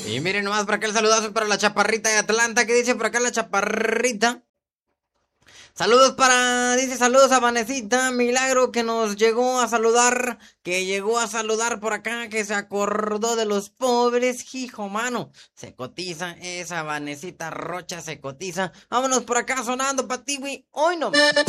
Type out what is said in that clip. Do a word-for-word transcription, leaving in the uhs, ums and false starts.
Y miren nomás por acá el saludazo para la chaparrita de Atlanta. ¿Qué dice por acá la chaparrita? Saludos para, dice saludos a Vanesita Milagro que nos llegó a saludar, que llegó a saludar por acá, que se acordó de los pobres, hijo mano. Se cotiza, esa Vanesita Rocha se cotiza. Vámonos por acá sonando pa' ti, güey. Hoy no.